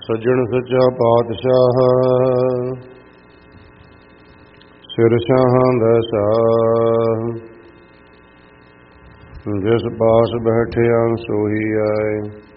ਸੱਜਣ ਸੱਚਾ ਪਾਤਸ਼ਾਹ, ਸਿਰ ਸ਼ਾਹਾਂ ਦਾ ਸਾਹ। ਜਿਸ ਪਾਸ ਬੈਠਿਆ ਸੋਈ ਆਏ,